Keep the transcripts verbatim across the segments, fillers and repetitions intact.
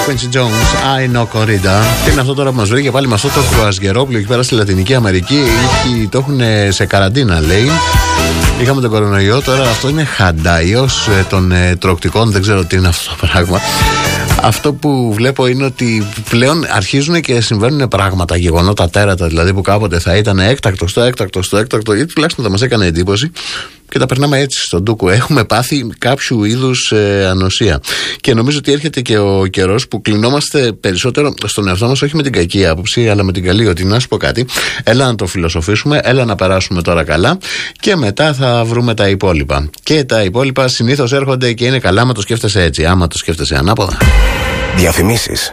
Quincy Jones, I know Corrida. Τι είναι αυτό τώρα που μας βρήκε πάλι με αυτό το κρουαζιερόπλοιο εκεί πέρα στη Λατινική Αμερική? Έχει, το έχουν σε καραντίνα, λέει. Είχαμε τον κορονοϊό, τώρα αυτό είναι χανταϊός των ε, τροκτικών, δεν ξέρω τι είναι αυτό το πράγμα. Αυτό που βλέπω είναι ότι πλέον αρχίζουν και συμβαίνουν πράγματα, γεγονότα τέρατα, δηλαδή που κάποτε θα ήταν έκτακτο στο έκτακτο στο έκτακτο, ή τουλάχιστον θα μας έκανε εντύπωση, και τα περνάμε έτσι στον ντούκο. Έχουμε πάθει κάποιου είδους ε, ανοσία. Και νομίζω ότι έρχεται και ο καιρός που κλεινόμαστε περισσότερο στον εαυτό μας, όχι με την κακή άποψη, αλλά με την καλή. Ότι να σου πω κάτι, έλα να το φιλοσοφήσουμε, έλα να περάσουμε τώρα καλά και μετά θα βρούμε τα υπόλοιπα. Και τα υπόλοιπα συνήθως έρχονται και είναι καλά, άμα το σκέφτεσαι έτσι. Άμα το σκέφτεσαι ανάποδα. Διαφημίσεις.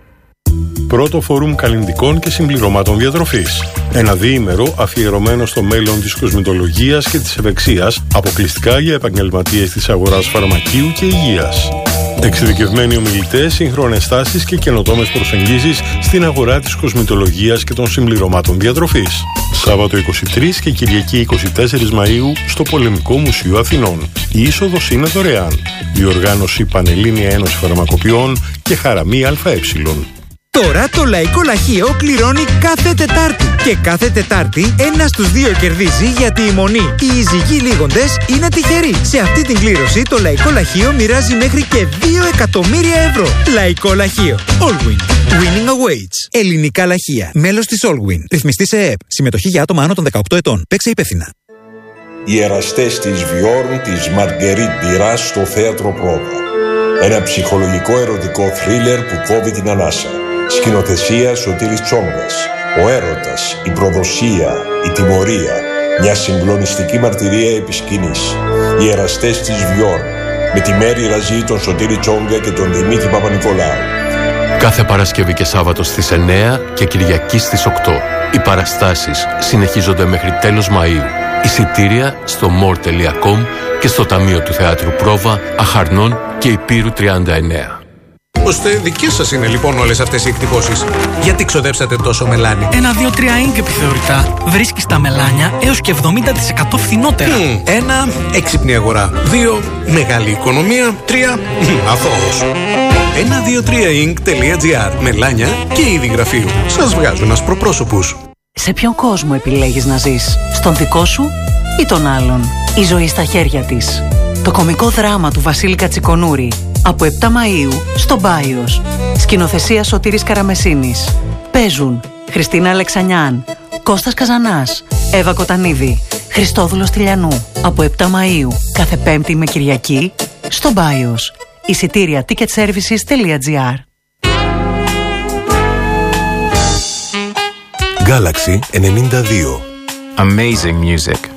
Πρώτο φόρουμ καλλυντικών και συμπληρωμάτων διατροφής. Ένα διήμερο αφιερωμένο στο μέλλον της κοσμητολογίας και της ευεξίας, αποκλειστικά για επαγγελματίες της αγοράς φαρμακείου και υγείας. Εξειδικευμένοι ομιλητές, σύγχρονες τάσεις και καινοτόμες προσεγγίσεις στην αγορά της κοσμητολογίας και των συμπληρωμάτων διατροφής. Σάββατο είκοσι τρία και Κυριακή είκοσι τέσσερα Μαΐου στο Πολεμικό Μουσείο Αθηνών. Η είσοδος είναι δωρεάν. Διοργάνωση Πανελλήνια Ένωση Φαρμακοποιών και Χαραμή ΑΕ. Τώρα το Λαϊκό Λαχείο κληρώνει κάθε Τετάρτη. Και κάθε Τετάρτη ένα στους δύο κερδίζει, γιατί η μονή, οι ειζυγοί λίγοντες, είναι τυχεροί. Σε αυτή την κλήρωση το Λαϊκό Λαχείο μοιράζει μέχρι και δύο εκατομμύρια ευρώ. Λαϊκό Λαχείο. Allwin. Winning awaits. Ελληνικά λαχεία. Μέλος της Allwin. Ρυθμιστή σε ΕΕΠ. Συμμετοχή για άτομα άνω των δεκαοκτώ ετών. Παίξε υπεύθυνα. Οι εραστές της Βιόρν της Μαργκερίτ Ντιράς στο Θέατρο Πρόβα. Ένα ψυχολογικό ερωτικό θρίλερ που κόβει την ανάσα. Σκηνοθεσία Σωτήρης Τσόγκας. Ο έρωτας, η προδοσία, η τιμωρία. Μια συγκλονιστική μαρτυρία επί σκηνής. Οι εραστές της Βιόρν. Με τη Μέρη Ραζή, τον Σωτήρη Τσόγκα και τον Δημήτρη Παπα-Νικολάου. Κάθε Παρασκευή και Σάββατο στις εννιά και Κυριακή στις οκτώ. Οι παραστάσεις συνεχίζονται μέχρι τέλος Μαΐου. Εισιτήρια στο more τελεία com και στο Ταμείο του Θεάτρου Πρόβα, Αχαρνών και Υπήρου τριάντα εννέα. Ώστε δικές σας είναι λοιπόν όλες αυτές οι εκτυπώσεις. Γιατί ξοδέψατε τόσο μελάνι? Ένα, δύο, τρία ink επιθεωρητά. Βρίσκεις τα μελάνια έως και εβδομήντα τοις εκατό φθηνότερα. Mm, ένα, έξυπνη αγορά. Δύο, μεγάλη οικονομία. Τρία, αθώος. ένα δύο τρία ink τελεία gr. Μελάνια και είδη γραφείου. Σας βγάζουν ασπροπρόσωπους. Σε ποιον κόσμο επιλέγεις να ζεις? Στον δικό σου ή τον άλλον? Η ζωή στα χέρια της. Το κωμικό δράμα του Βασίλη Κατσικονούρη. Από επτά Μαΐου στο Μπάιος. Σκηνοθεσία Σωτήρης Καραμεσίνης. Παίζουν Χριστίνα Αλεξανιάν, Κώστας Καζανάς, Εύα Κοτανίδη, Χριστόδουλος Τηλιανού. Από επτά Μαΐου κάθε Πέμπτη με Κυριακή στο Μπάιος. Εισιτήρια ticket services τελεία gr. Galaxy ενενήντα δύο. Amazing music.